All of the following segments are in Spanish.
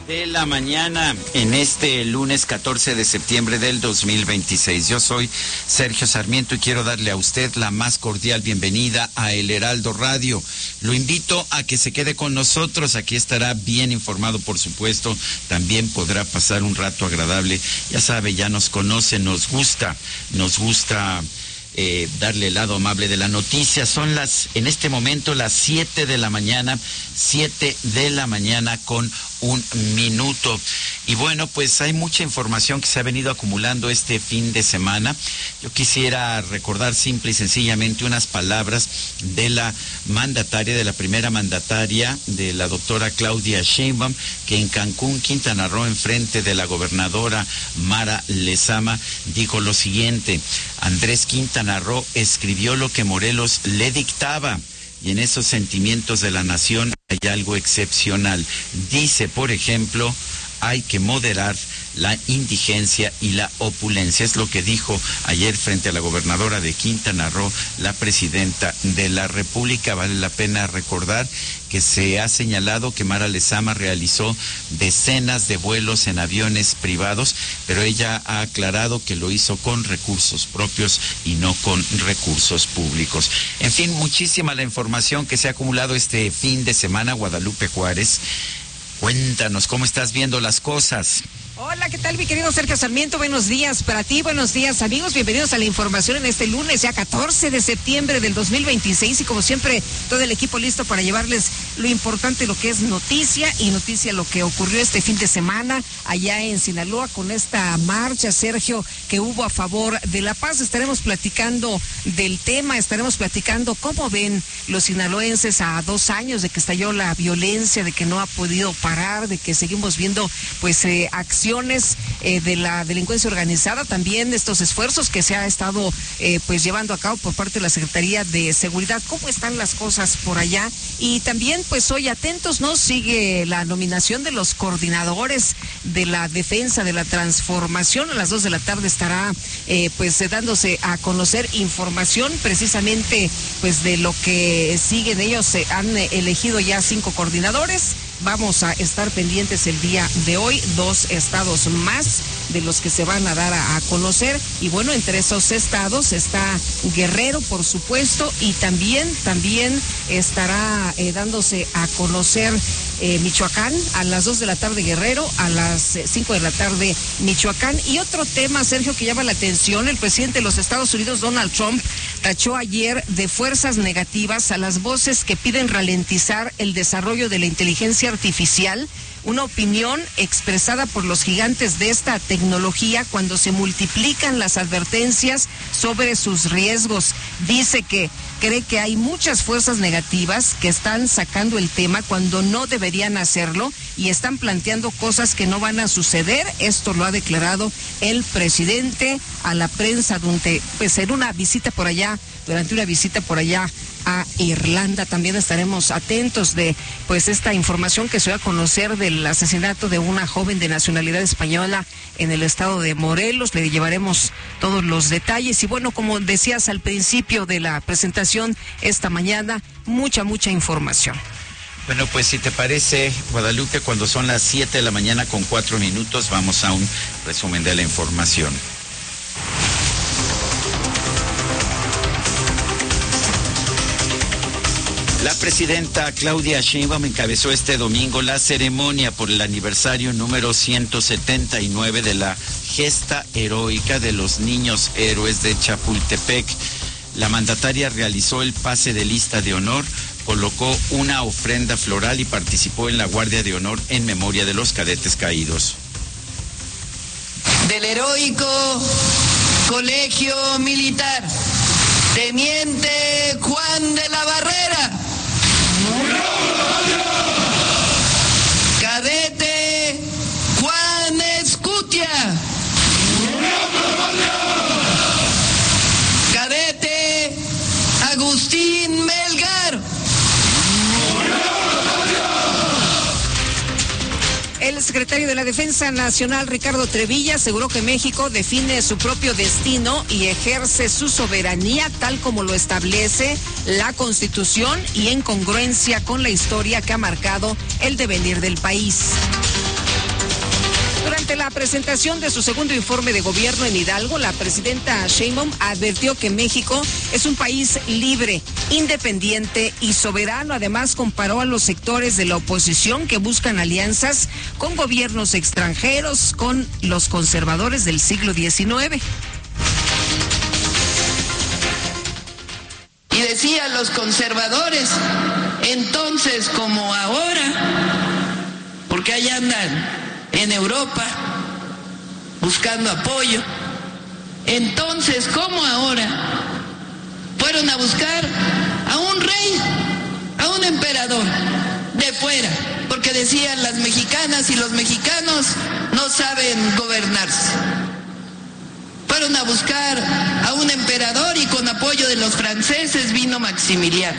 de la mañana en este lunes 14 de septiembre del 2026. Yo soy Sergio Sarmiento y quiero darle a usted la más cordial bienvenida a El Heraldo Radio. Lo invito a que se quede con nosotros, aquí estará bien informado, por supuesto, también podrá pasar un rato agradable. Ya sabe, ya nos conoce, nos gusta darle el lado amable de la noticia. Son en este momento las 7 de la mañana con 1 minuto. Y bueno, pues hay mucha información que se ha venido acumulando este fin de semana. Yo quisiera recordar simple y sencillamente unas palabras de la primera mandataria, de la doctora Claudia Sheinbaum, que en Cancún, Quintana Roo, en frente de la gobernadora Mara Lezama, dijo lo siguiente: Andrés Quintana Roo escribió lo que Morelos le dictaba, y en esos sentimientos de la nación hay algo excepcional. Dice, por ejemplo, hay que moderar la indigencia y la opulencia. Es lo que dijo ayer frente a la gobernadora de Quintana Roo, la presidenta de la República. Vale la pena recordar que se ha señalado que Mara Lezama realizó decenas de vuelos en aviones privados, pero ella ha aclarado que lo hizo con recursos propios y no con recursos públicos. En fin, muchísima la información que se ha acumulado este fin de semana. Guadalupe Juárez, cuéntanos cómo estás viendo las cosas. Hola, ¿qué tal, mi querido Sergio Sarmiento? Buenos días para ti, buenos días, amigos. Bienvenidos a la información en este lunes, ya 14 de septiembre del 2026. Y como siempre, todo el equipo listo para llevarles lo importante, lo que es noticia lo que ocurrió este fin de semana allá en Sinaloa con esta marcha, Sergio, que hubo a favor de la paz. Estaremos platicando del tema, estaremos platicando cómo ven los sinaloenses a 2 años de que estalló la violencia, de que no ha podido parar, de que seguimos viendo acciones de la delincuencia organizada, también estos esfuerzos que se ha estado llevando a cabo por parte de la Secretaría de Seguridad. ¿Cómo están las cosas por allá? Y también pues hoy atentos, ¿no? Sigue la nominación de los coordinadores de la defensa de la transformación. A las 2 de la tarde estará dándose a conocer información precisamente de lo que siguen. Ellos han elegido ya 5 coordinadores. Vamos a estar pendientes el día de hoy, 2 estados más de los que se van a dar a conocer. Y bueno, entre esos estados está Guerrero, por supuesto, y también estará dándose a conocer Michoacán, a las 2 de la tarde Guerrero, a las 5 de la tarde Michoacán. Y otro tema, Sergio, que llama la atención: el presidente de los Estados Unidos, Donald Trump, tachó ayer de fuerzas negativas a las voces que piden ralentizar el desarrollo de la inteligencia artificial, una opinión expresada por los gigantes de esta tecnología cuando se multiplican las advertencias sobre sus riesgos. Dice que cree que hay muchas fuerzas negativas que están sacando el tema cuando no deberían hacerlo y están planteando cosas que no van a suceder. Esto lo ha declarado el presidente a la prensa durante una visita por allá a Irlanda. También estaremos atentos de esta información que se va a conocer del asesinato de una joven de nacionalidad española en el estado de Morelos. Le llevaremos todos los detalles y bueno, como decías al principio de la presentación esta mañana, mucha información. Bueno, pues si te parece, Guadalupe, cuando son las 7 de la mañana con 4 minutos, vamos a un resumen de la información. La presidenta Claudia Sheinbaum encabezó este domingo la ceremonia por el aniversario número 179 de la gesta heroica de los niños héroes de Chapultepec. La mandataria realizó el pase de lista de honor, colocó una ofrenda floral y participó en la guardia de honor en memoria de los cadetes caídos. Del heroico Colegio Militar Teniente Juan de la Barrera, cadete Juan Escutia, cadete Agustín Melgar. El secretario de la Defensa Nacional, Ricardo Trevilla, aseguró que México define su propio destino y ejerce su soberanía tal como lo establece la Constitución y en congruencia con la historia que ha marcado el devenir del país. Durante la presentación de su segundo informe de gobierno en Hidalgo, la presidenta Sheinbaum advirtió que México es un país libre, independiente y soberano. Además, comparó a los sectores de la oposición que buscan alianzas con gobiernos extranjeros, con los conservadores del siglo XIX. Y decía los conservadores, entonces como ahora, porque allá andan en Europa buscando apoyo, entonces como ahora fueron a buscar a un rey, a un emperador de fuera, porque decían las mexicanas y los mexicanos no saben gobernarse. Fueron a buscar a un emperador y con apoyo de los franceses vino Maximiliano.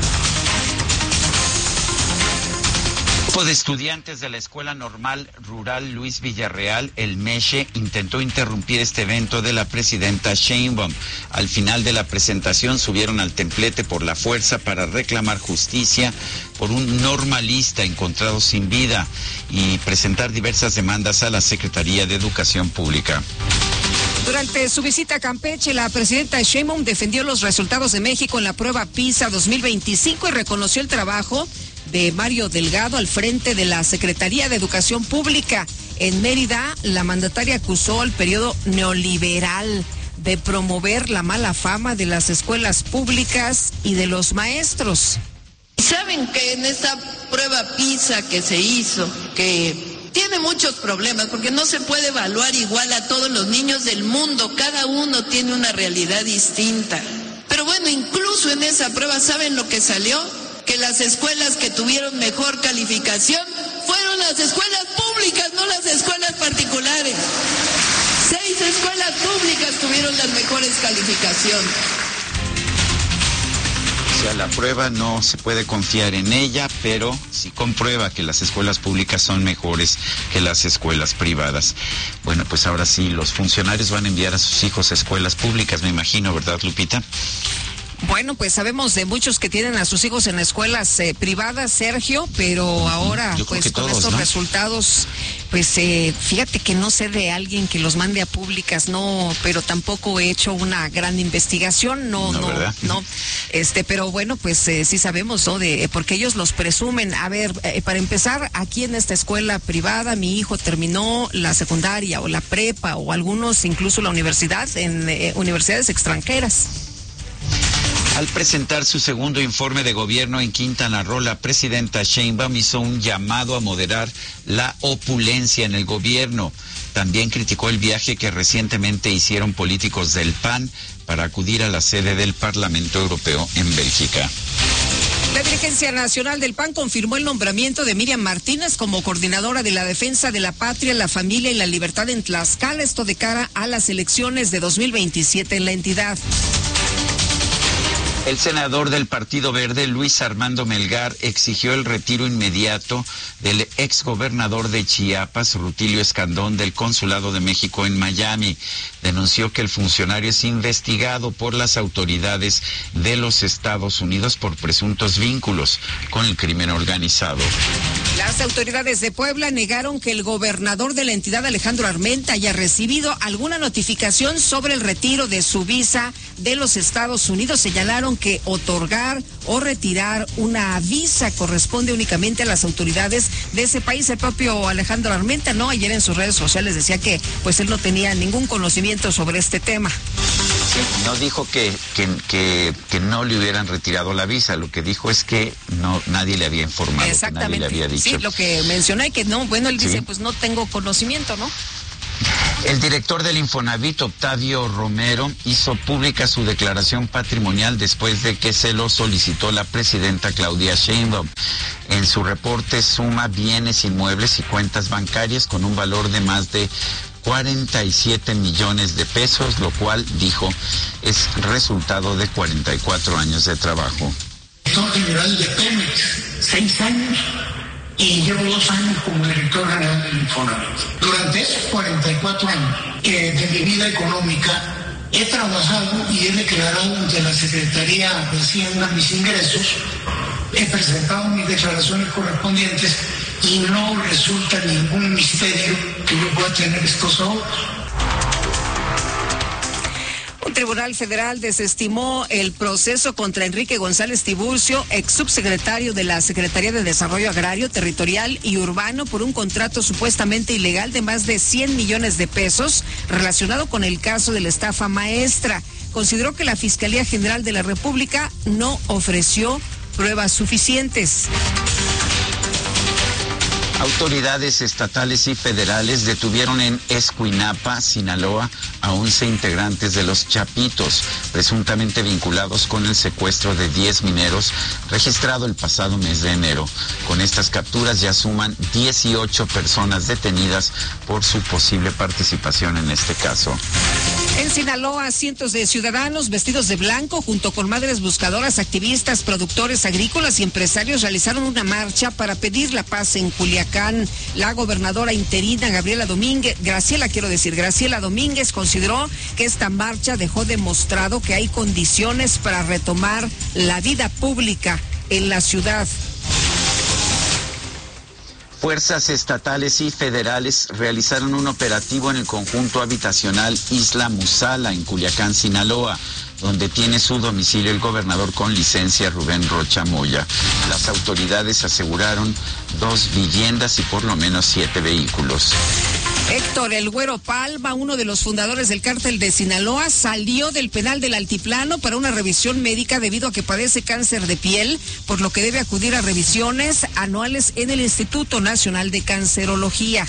Un grupo de estudiantes de la Escuela Normal Rural Luis Villarreal, el MESHE, intentó interrumpir este evento de la presidenta Sheinbaum. Al final de la presentación subieron al templete por la fuerza para reclamar justicia por un normalista encontrado sin vida y presentar diversas demandas a la Secretaría de Educación Pública. Durante su visita a Campeche, la presidenta Sheinbaum defendió los resultados de México en la prueba PISA 2025 y reconoció el trabajo de Mario Delgado al frente de la Secretaría de Educación Pública. En Mérida, la mandataria acusó al periodo neoliberal de promover la mala fama de las escuelas públicas y de los maestros. ¿Saben que en esta prueba PISA que se hizo, que tiene muchos problemas porque no se puede evaluar igual a todos los niños del mundo, cada uno tiene una realidad distinta? Pero bueno, incluso en esa prueba, ¿saben lo que salió? Que las escuelas que tuvieron mejor calificación fueron las escuelas públicas, no las escuelas particulares. 6 escuelas públicas tuvieron las mejores calificaciones. O sea, la prueba no se puede confiar en ella, pero sí comprueba que las escuelas públicas son mejores que las escuelas privadas. Bueno, pues ahora sí, los funcionarios van a enviar a sus hijos a escuelas públicas, me imagino, ¿verdad, Lupita? Bueno, pues sabemos de muchos que tienen a sus hijos en escuelas privadas, Sergio, pero ahora pues con estos resultados, pues fíjate que no sé de alguien que los mande a públicas, no, pero tampoco he hecho una gran investigación, no, pero bueno, pues sí sabemos, ¿no? Porque ellos los presumen. A ver, para empezar, aquí en esta escuela privada, mi hijo terminó la secundaria o la prepa o algunos incluso la universidad en universidades extranjeras. Al presentar su segundo informe de gobierno en Quintana Roo, la presidenta Sheinbaum hizo un llamado a moderar la opulencia en el gobierno. También criticó el viaje que recientemente hicieron políticos del PAN para acudir a la sede del Parlamento Europeo en Bélgica. La dirigencia nacional del PAN confirmó el nombramiento de Miriam Martínez como coordinadora de la defensa de la patria, la familia y la libertad en Tlaxcala, esto de cara a las elecciones de 2027 en la entidad. El senador del Partido Verde, Luis Armando Melgar, exigió el retiro inmediato del exgobernador de Chiapas, Rutilio Escandón, del Consulado de México en Miami. Denunció que el funcionario es investigado por las autoridades de los Estados Unidos por presuntos vínculos con el crimen organizado. Las autoridades de Puebla negaron que el gobernador de la entidad, Alejandro Armenta, haya recibido alguna notificación sobre el retiro de su visa de los Estados Unidos. Señalaron que otorgar o retirar una visa corresponde únicamente a las autoridades de ese país. El propio Alejandro Armenta, ¿no? Ayer en sus redes sociales decía que pues él no tenía ningún conocimiento sobre este tema. Sí, no dijo que no le hubieran retirado la visa, lo que dijo es que nadie le había informado, exactamente, que nadie le había dicho. Sí, lo que mencioné y que no, bueno, él dice, pues no tengo conocimiento, ¿no? El director del Infonavit, Octavio Romero, hizo pública su declaración patrimonial después de que se lo solicitó la presidenta Claudia Sheinbaum. En su reporte suma bienes inmuebles y cuentas bancarias con un valor de más de 47 millones de pesos, lo cual, dijo, es resultado de 44 años de trabajo. Director general de Pemex, 6 años. Y llevo 2 años como director general del Infonavit. Durante esos 44 años de mi vida económica he trabajado y he declarado ante la Secretaría de Hacienda mis ingresos, he presentado mis declaraciones correspondientes y no resulta ningún misterio que yo pueda tener estos ahorros. Un tribunal federal desestimó el proceso contra Enrique González Tiburcio, ex subsecretario de la Secretaría de Desarrollo Agrario, Territorial y Urbano, por un contrato supuestamente ilegal de más de 100 millones de pesos relacionado con el caso de la estafa maestra. Consideró que la Fiscalía General de la República no ofreció pruebas suficientes. Autoridades estatales y federales detuvieron en Escuinapa, Sinaloa, a 11 integrantes de los Chapitos, presuntamente vinculados con el secuestro de 10 mineros registrado el pasado mes de enero. Con estas capturas ya suman 18 personas detenidas por su posible participación en este caso. En Sinaloa, cientos de ciudadanos vestidos de blanco, junto con madres buscadoras, activistas, productores agrícolas y empresarios, realizaron una marcha para pedir la paz en Culiacán. La gobernadora interina Graciela Domínguez consideró que esta marcha dejó demostrado que hay condiciones para retomar la vida pública en la ciudad. Fuerzas estatales y federales realizaron un operativo en el conjunto habitacional Isla Musala, en Culiacán, Sinaloa, donde tiene su domicilio el gobernador con licencia Rubén Rocha Moya. Las autoridades aseguraron 2 viviendas y por lo menos 7 vehículos. Héctor El Güero Palma, uno de los fundadores del cártel de Sinaloa, salió del penal del Altiplano para una revisión médica debido a que padece cáncer de piel, por lo que debe acudir a revisiones anuales en el Instituto Nacional de Cancerología.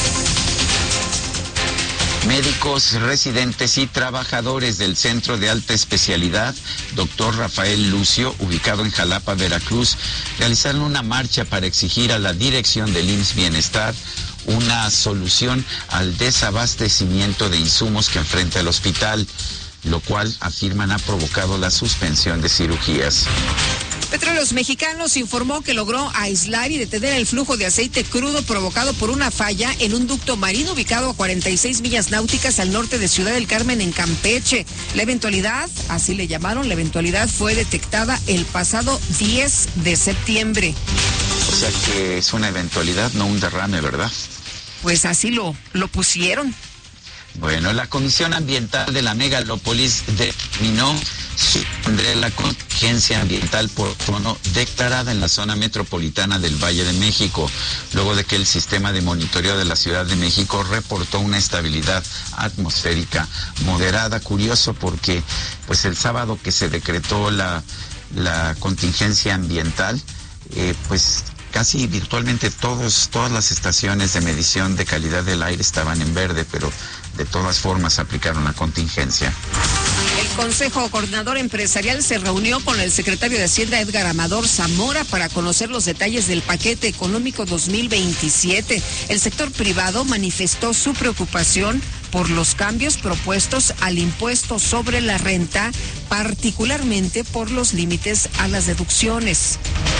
Médicos, residentes y trabajadores del Centro de Alta Especialidad, Dr. Rafael Lucio, ubicado en Jalapa, Veracruz, realizaron una marcha para exigir a la dirección del IMSS Bienestar una solución al desabastecimiento de insumos que enfrenta el hospital, lo cual afirman ha provocado la suspensión de cirugías. Petróleos Mexicanos informó que logró aislar y detener el flujo de aceite crudo provocado por una falla en un ducto marino ubicado a 46 millas náuticas al norte de Ciudad del Carmen, en Campeche. La eventualidad, así le llamaron, fue detectada el pasado 10 de septiembre. O sea que es una eventualidad, no un derrame, ¿verdad? Pues así lo pusieron. Bueno, la Comisión Ambiental de la Megalópolis determinó suspender la contingencia ambiental por ozono declarada en la zona metropolitana del Valle de México, luego de que el sistema de monitoreo de la Ciudad de México reportó una estabilidad atmosférica moderada. Curioso porque pues el sábado que se decretó la contingencia ambiental, pues casi virtualmente todas las estaciones de medición de calidad del aire estaban en verde, pero de todas formas aplicaron la contingencia. El Consejo Coordinador Empresarial se reunió con el secretario de Hacienda, Edgar Amador Zamora, para conocer los detalles del paquete económico 2027. El sector privado manifestó su preocupación por los cambios propuestos al impuesto sobre la renta, particularmente por los límites a las deducciones.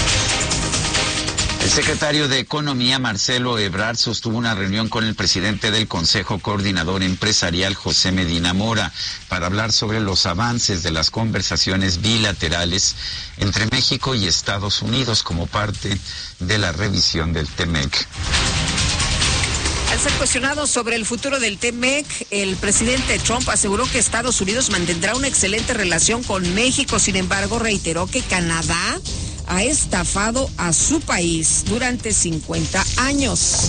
El secretario de Economía, Marcelo Ebrard, sostuvo una reunión con el presidente del Consejo Coordinador Empresarial, José Medina Mora, para hablar sobre los avances de las conversaciones bilaterales entre México y Estados Unidos como parte de la revisión del TEMEC. Al ser cuestionado sobre el futuro del TEMEC, el presidente Trump aseguró que Estados Unidos mantendrá una excelente relación con México. Sin embargo, reiteró que Canadá ha estafado a su país durante 50 años.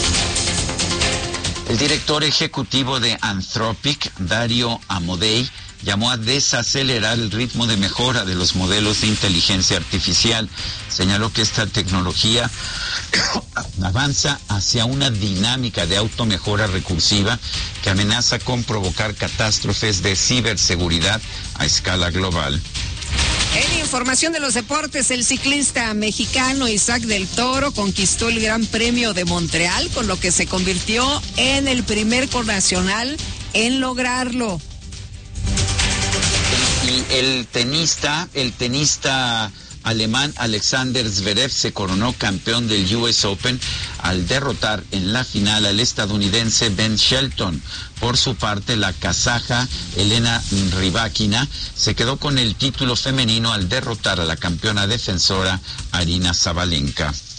El director ejecutivo de Anthropic, Dario Amodei, llamó a desacelerar el ritmo de mejora de los modelos de inteligencia artificial. Señaló que esta tecnología avanza hacia una dinámica de automejora recursiva que amenaza con provocar catástrofes de ciberseguridad a escala global. En información de los deportes, el ciclista mexicano Isaac del Toro conquistó el Gran Premio de Montreal, con lo que se convirtió en el primer connacional en lograrlo. Y el tenista alemán Alexander Zverev se coronó campeón del US Open al derrotar en la final al estadounidense Ben Shelton. Por su parte, la kazaja Elena Rybakina se quedó con el título femenino al derrotar a la campeona defensora Aryna Sabalenka.